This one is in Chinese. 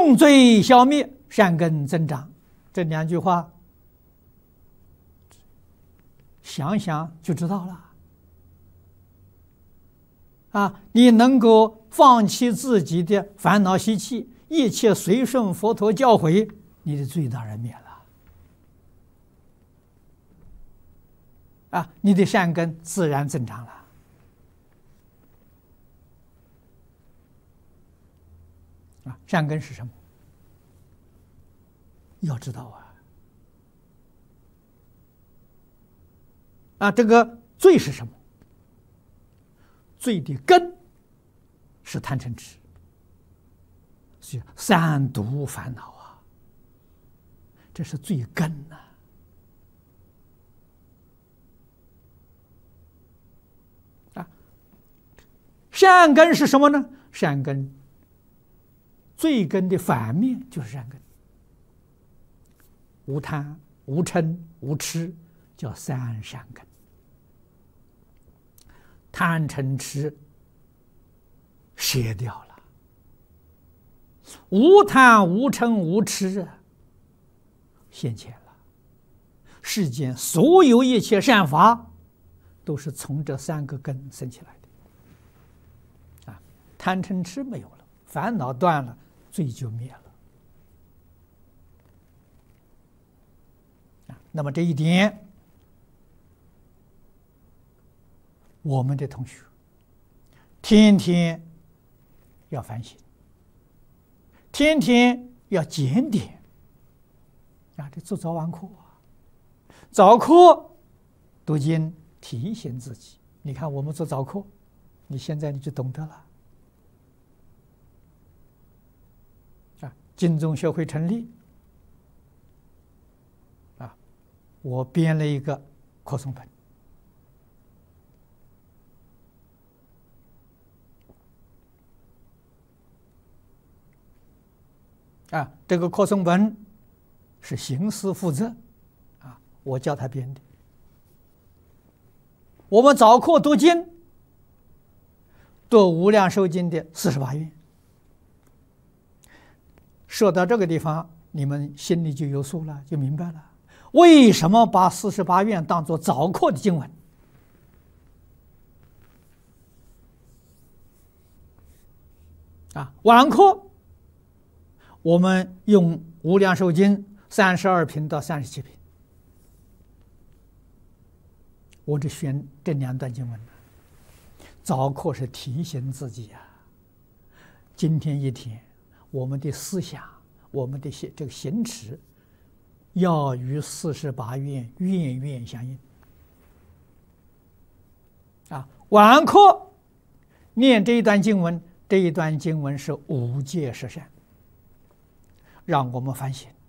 重罪消灭，善根增长。这2句话，想想就知道了。你能够放弃自己的烦恼习气，一切随顺佛陀教诲，你的罪当然灭了。你的善根自然增长了。善根是什么？要知道这个罪是什么？罪的根是贪嗔痴，是三毒烦恼这是罪根善根是什么呢？善根，罪根的反面就是善根。无贪、无嗔、无痴，叫三善根。贪嗔痴舍掉了，无贪、无嗔、无痴现前了。世间所有一切善法，都是从这3个根生起来的。贪嗔痴没有了，烦恼断了，罪就灭了。那么这一点，我们的同学天天要反省，天天要检点这做早晚课早课读经提醒自己。你看我们做早课，你现在你就懂得了。经宗学会成立我编了一个课诵本这个课诵本是行思负责我叫他编的。我们早课读经，读无量寿经的48愿。说到这个地方，你们心里就有数了，就明白了为什么把48愿当作早课的经文。晚课我们用无量寿经32品到37品，我只选这2段经文。早课是提醒自己今天一天我们的思想，我们的这个行持，要与48愿愿愿相应。晚课念这一段经文，这一段经文是5戒十善，让我们反省